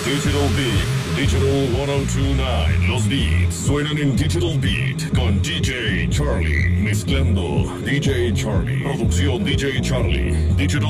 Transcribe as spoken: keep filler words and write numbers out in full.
Digital Beat, Digital mil doscientos veintinueve. Los beats suenan en Digital Beat con D J Charlie. Mezclando D J Charlie. Producción D J Charlie. Digital